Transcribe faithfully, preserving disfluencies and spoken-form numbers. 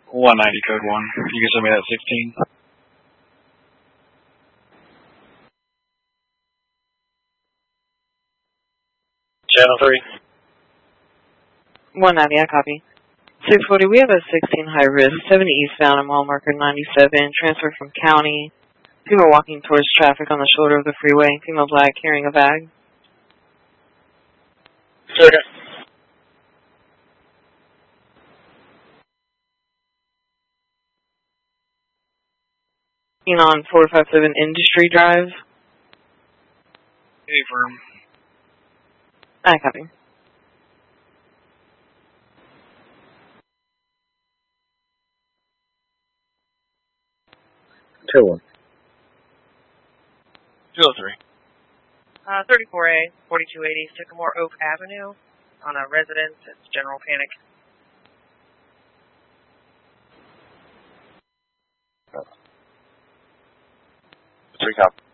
one ninety code one. You can send me that sixteen. Channel three. one ninety, I copy. six forty, we have a sixteen high risk, seventy eastbound and mile marker ninety-seven, transfer from county. Female walking towards traffic on the shoulder of the freeway. Female black carrying a bag. Okay. On four five seven Industry Drive. Hey, firm. I copy. two one. two oh three. Uh, thirty-four A, forty-two eighty, Sycamore Oak Avenue, on a residence. It's general panic. Three cop.